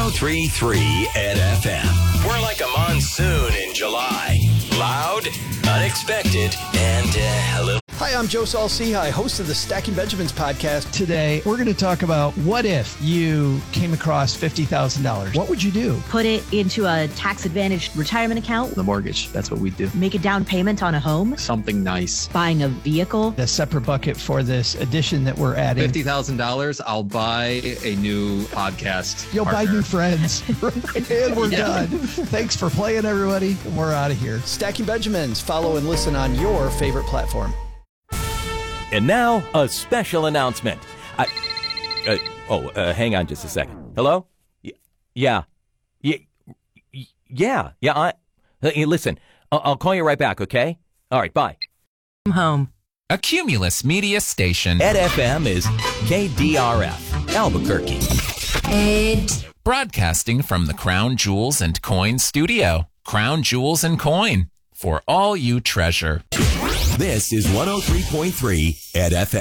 103.3 Ed FM. We're like a monsoon in July. Loud, unexpected, and a little... Hi, I'm Joe Saul-Sehy, host of the Stacking Benjamins podcast. Today, we're going to talk about what if you came across $50,000? What would you do? Put it into a tax-advantaged retirement account. The mortgage, that's what we do. Make a down payment on a home. Something nice. Buying a vehicle. A separate bucket for this addition that we're adding. $50,000, I'll buy a new podcast. You'll partner. buy new friends. And we're done. Thanks for playing, everybody. And we're out of here. Stacking Benjamins. Follow and listen on your favorite platform. And now, a special announcement. Hang on just a second. Hello? Yeah. Hey, listen, I'll call you right back, okay? All right, bye. I'm home. A Cumulus media station. Ed FM is KDRF, Albuquerque. Ed. Broadcasting from the Crown Jewels and Coin studio. Crown Jewels and Coin. For all you treasure. This is 103.3 Ed FM.